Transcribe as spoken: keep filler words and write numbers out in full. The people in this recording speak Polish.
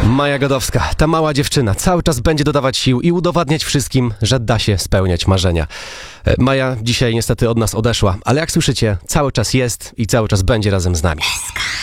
Maja Godowska, ta mała dziewczyna, cały czas będzie dodawać sił i udowadniać wszystkim, że da się spełniać marzenia. E, Maja dzisiaj niestety od nas odeszła, ale jak słyszycie, cały czas jest i cały czas będzie razem z nami.